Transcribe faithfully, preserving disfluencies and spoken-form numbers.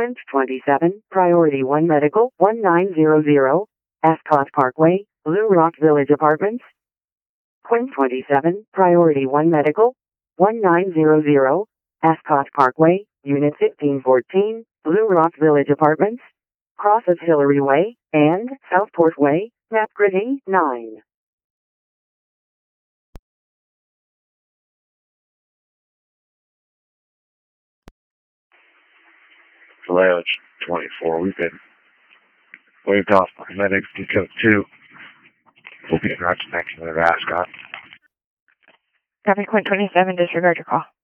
Quint twenty-seven, Priority one Medical, one nine zero zero, Ascot Parkway, Blue Rock Village Apartments. Quint twenty-seven, Priority one Medical, one nine zero zero, Ascot Parkway, Unit fifteen fourteen, Blue Rock Village Apartments. Cross of Hillary Way, and Southport Way, Napgritty, nine. Vallejo twenty-four, we've been waved off by medics, Decode two. We'll be in route to Next to Ascot. Copy, Quint twenty-seven, disregard your call.